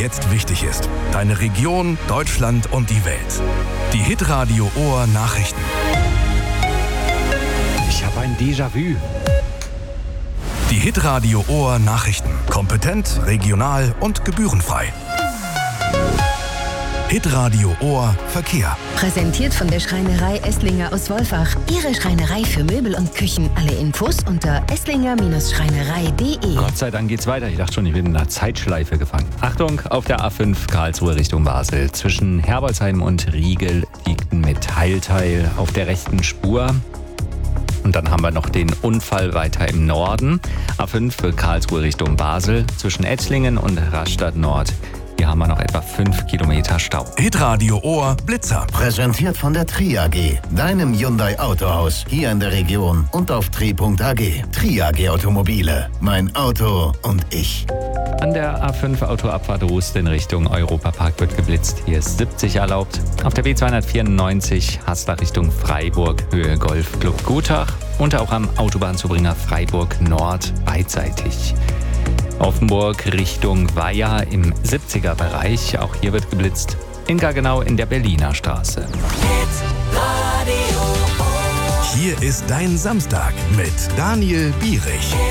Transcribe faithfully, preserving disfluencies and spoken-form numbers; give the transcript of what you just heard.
jetzt wichtig ist. Deine Region, Deutschland und die Welt. Die Hitradio Ohr Nachrichten. Ich habe ein Déjà-vu. Die Hitradio Ohr Nachrichten. Kompetent, regional und gebührenfrei. Hitradio Ohr Verkehr. Präsentiert von der Schreinerei Esslinger aus Wolfach. Ihre Schreinerei für Möbel und Küchen. Alle Infos unter esslinger Schreinerei punkt de. Gott sei Dank geht's weiter. Ich dachte schon, ich bin in einer Zeitschleife gefangen. Achtung, auf der A fünf Karlsruhe Richtung Basel. Zwischen Herbolzheim und Riegel liegt ein Metallteil auf der rechten Spur. Und dann haben wir noch den Unfall weiter im Norden. A fünf Karlsruhe Richtung Basel. Zwischen Ettlingen und Rastatt Nord. Hier haben wir noch etwa fünf Kilometer Stau. Hitradio Ohr Blitzer. Präsentiert von der Tri A G, deinem Hyundai Autohaus, hier in der Region und auf tri punkt a g. Tri A G Automobile, mein Auto und ich. An der A fünf Autoabfahrt Rust in Richtung Europapark wird geblitzt. Hier ist siebzig erlaubt. Auf der B zweihundertvierundneunzig Haslach Richtung Freiburg, Höhe Golfclub Gutach. Und auch am Autobahnzubringer Freiburg Nord beidseitig. Offenburg Richtung Weiher im siebziger Bereich. Auch hier wird geblitzt. In Gaggenau in der Berliner Straße. Hier ist dein Samstag mit Daniel Bierich.